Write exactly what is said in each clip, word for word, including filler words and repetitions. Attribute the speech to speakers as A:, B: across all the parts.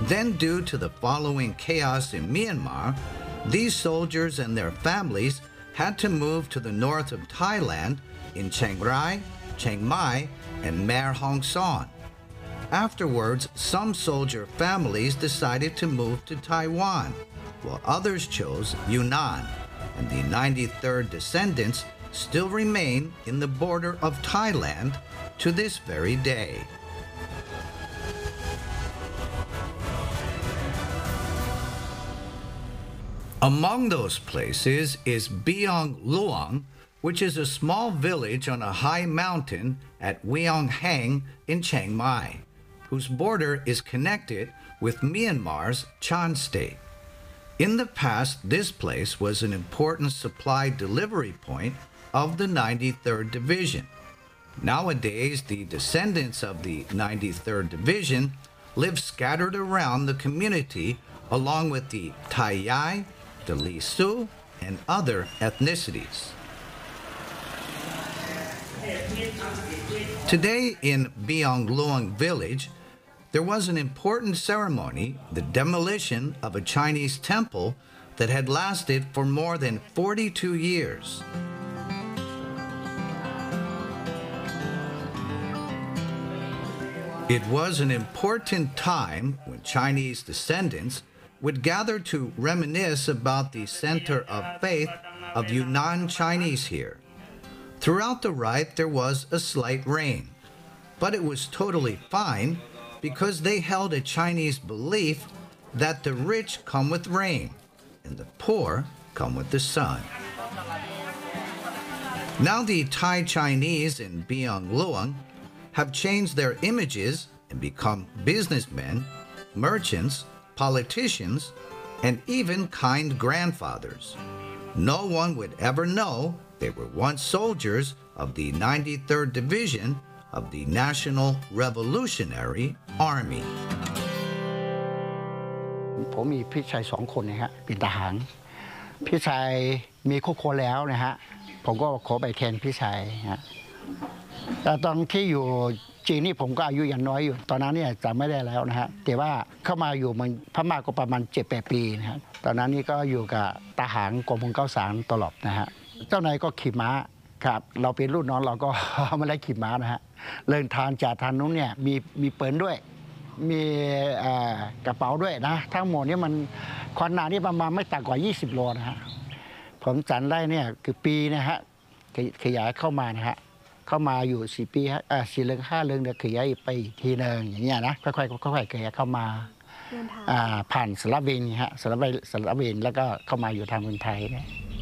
A: Then, due to the following chaos in Myanmar, these soldiers and their families had to move to the north of Thailand in Chiang Rai, Chiang Mai, and Mer Hong Son. Afterwards, some soldier families decided to move to Taiwan, while others chose Yunnan, and the ninety-third descendants still remain in the border of Thailand to this very day. Among those places is Beong Luang, which is a small village on a high mountain at Weong Hang in Chiang Mai, whose border is connected with Myanmar's Chan State. In the past, this place was an important supply delivery point of the ninety-third Division. Nowadays, the descendants of the ninety-third Division live scattered around the community along with the Thai Yai, the Li Su, and other ethnicities. Today in Beong Luang village, there was an important ceremony, the demolition of a Chinese temple that had lasted for more than forty-two years. It was an important time when Chinese descendants would gather to reminisce about the center of faith of Yunnan Chinese here. Throughout the rite there was a slight rain, but it was totally fine because they held a Chinese belief that the rich come with rain and the poor come with the sun. Now the Thai Chinese in Beong Luang have changed their images and become businessmen, merchants, politicians, and even kind grandfathers. No one would ever know they were once soldiers of the ninety-third Division of the National Revolutionary Army.
B: ผมมีพี่ชายสองคนนะฮะเป็นทหารพี่ชายมีครอบครัวแล้วนะฮะผมก็ขอไปแทนพี่ชายฮะแต่ตอนที่อยู่จีนนี่ผมก็อายุยังน้อยอยู่ตอนนั้นเนี่ยจำไม่ได้แล้วนะฮะแต่ว่าเข้ามาอยู่มันพม่าก็ประมาณเจ็ดแปดปีนะฮะตอนนั้นนี่ก็อยู่กับทหารกองพลเก้าสามตลอดนะฮะเจ้านายก็ขี่ม้าครับเราเป็นรุ่นน้องเราก็ไม่ได้ขี่ม้านะฮะเดินทางจากทางนู้นเนี่ยมีมีปืนด้วยมีกระเป๋าด้วยนะทั้งหมดนี่มันความหนานี่ประมาณไม่ต่ำกว่ายี่สิบโลนะฮะผมจันได้เนี่ยคือปีนะฮะขยายเข้ามานะฮะเข้ามาอยู่สี่ปีฮะสี่เรือนห้าเรือนเดี๋ยวขยายไปอีกทีนึงอย่างเงี้ยนะค่อยๆค่อยๆขยายเข้ามาผ่านสารวินฮะสารวินสารวินแล้วก็เข้ามาอยู่ทางเมืองไทยนะ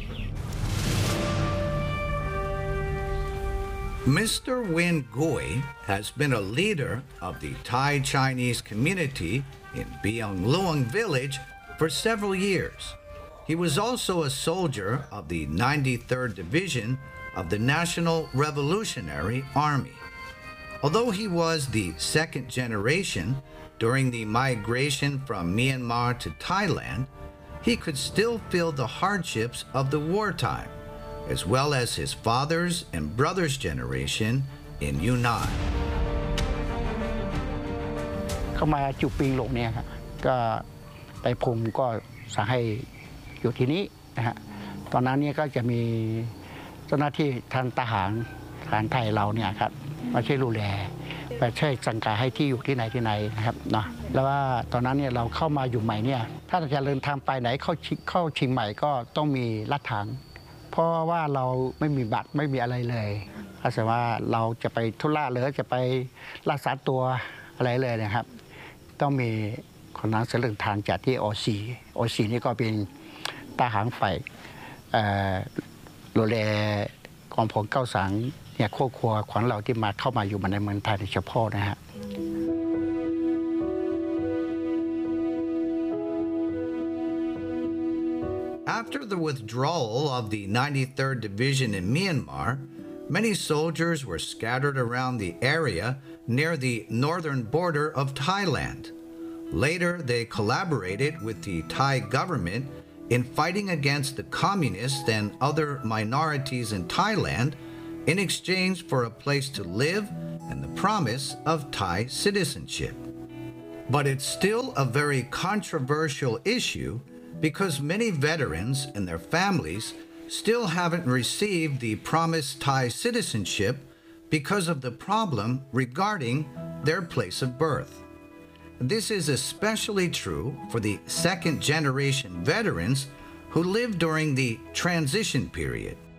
A: Mister Win Gui has been a leader of the Thai Chinese community in Beong Luang village for several years. He was also a soldier of the ninety-third Division of the National Revolutionary Army. Although he was the second generation during the migration from Myanmar to Thailand, he could still feel the hardships of the wartime, as well as his father's and brother's generation in Yunnan.
B: เข้ามาจุปิงหลงเนี่ยครับก็ไปภูมิก็สั่งให้อยู่ที่นี้นะฮะตอนนั้นเนี่ยก็จะมีเจ้าหน้าที่ทางทหารทหารไทยเราเนี่ยครับมาช่วยดูแลไปช่วยสั่งการให้ที่อยู่ที่ไหนที่ไหนนะครับเนาะแล้วว่าตอนนั้นเนี่ยเราเข้ามาอยู่ใหม่เนี่ยถ้าจะเดินทางไปไหนเข้าเข้าชิงใหม่ก็ต้องมีลัดถังเพราะว่าเราไม่มีบัตรไม่มีอะไรเลยถ้าสมมติว่าเราจะไปธุระหรือจะไปรักษาตัวอะไรเลยนะครับต้องมีคนนั้นเสด็จทางจากที่โอซีโอซีนี่ก็เป็นทหารฝ่ายดูแลกองพลเก้าสังเนี่ยครอบครัวของเราที่มาเข้ามาอยู่มาในเมืองไทยโดยเฉพาะนะฮะ
A: After the withdrawal of the ninety-third Division in Myanmar, many soldiers were scattered around the area near the northern border of Thailand. Later, they collaborated with the Thai government in fighting against the communists and other minorities in Thailand in exchange for a place to live and the promise of Thai citizenship. But it's still a very controversial issue because many veterans and their families still haven't received the promised Thai citizenship because of the problem regarding their place of birth. This is especially true for the second generation veterans who lived during the transition period.